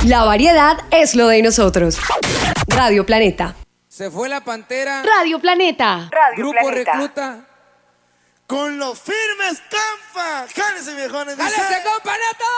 La variedad es lo de nosotros. Radio Planeta. Se fue la Pantera. Radio Planeta. Grupo Recluta. Con los firmes Campa. Jálense, viejones. ¡Jálese, compa, Neto!